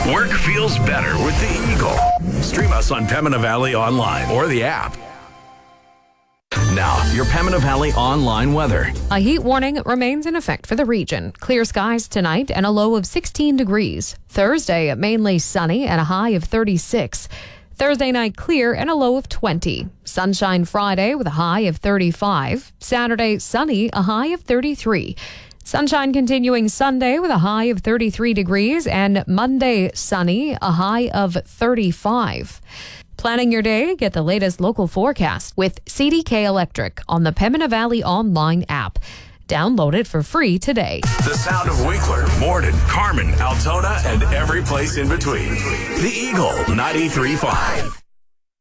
Work feels better with the Eagle. Stream us on Pembina Valley Online or the app. Now, your Pembina Valley online weather. A heat warning remains in effect for the region. Clear skies tonight and a low of 16 degrees. Thursday, mainly sunny and a high of 36. Thursday night, clear and a low of 20. Sunshine Friday with a high of 35. Saturday, sunny, a high of 33. Sunshine continuing Sunday with a high of 33 degrees. And Monday, sunny, a high of 35. Planning your day, get the latest local forecast with CDK Electric on the Pembina Valley online app. Download it for free today. The sound of Winkler, Morden, Carmen, Altona, and every place in between. The Eagle 93.5.